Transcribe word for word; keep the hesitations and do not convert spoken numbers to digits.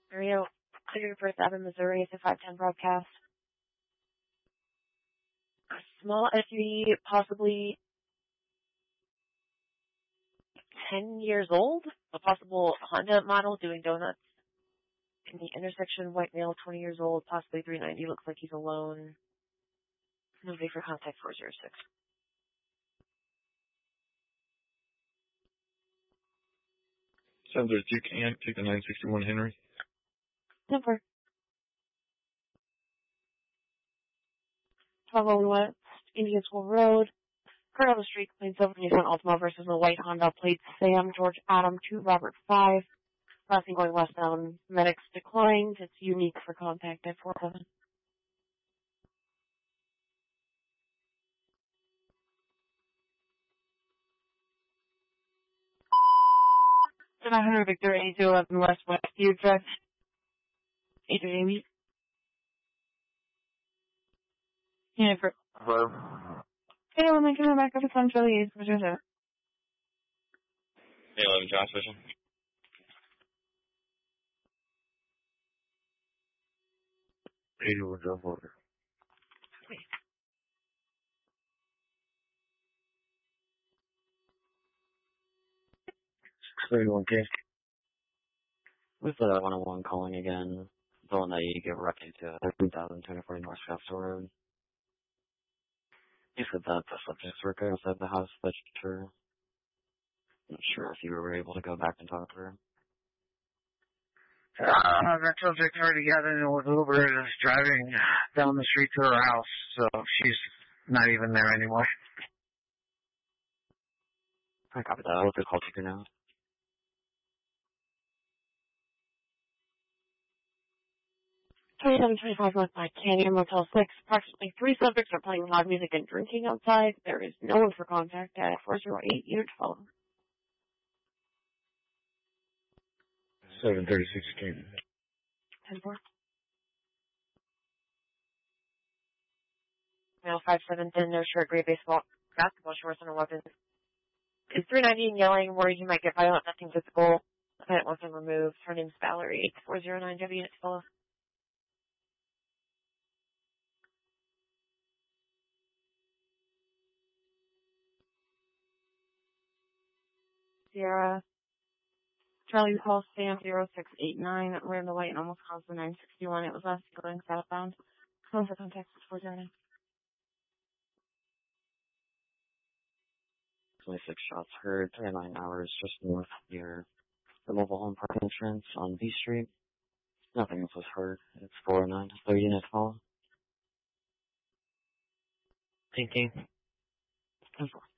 Area clear for seven Missouri. It's a five ten broadcast. A small S U V, possibly ten years old. A possible Honda model doing donuts in the intersection. White male, twenty years old, possibly three ninety. Looks like he's alone. Nobody for contact four zero six. Sounds like you can't take the nine sixty-one Henry. Number. twelve oh one West, Indian School Road. Current on the street, plain silver Nissan Altima versus the white Honda plates. Sam, George, Adam, two, Robert, five. Crossing going westbound. Medics declined. It's unique for contact at four seven. nine hundred Victor, eight two eleven West West View Drive. eight three Amy. Yeah, for... Hello? Hey, I'm coming back up to Sun Philly. What's your set? Hey, eleven Josh Fishing. eighty-one Joe Porter. thirty-one K. With the one oh one calling again, the one that you get wrecked to three thousand two hundred forty North Shasta Road. You said that the subjects were good outside the house, but sure. Not sure if you were able to go back and talk to her. Uh, that subject already got in with Uber and is driving down the street to her house, so she's not even there anymore. I copy that. What's the call taker now? twenty-seven twenty-five North by Canyon Motel six. Approximately three subjects are playing loud music and drinking outside. There is no one for contact at four zero eight Unit twelve. seven thirty-six K. ten four. Male five seven ten, no shirt, gray baseball, basketball shorts, and a weapon. Is three ninety and yelling, worried he might get violent, nothing physical. Client wants him removed. Her name's Valerie. four zero nine W Unit twelve. Sierra. Charlie call Sam zero six eight nine. Ran the light and almost caused the nine sixty-one. It was last going southbound. Phone for contact four zero nine. twenty-six shots heard, twenty-nine hours just north near the mobile home park entrance on B Street. Nothing else was heard. It's four oh nine, third unit call. Thank you.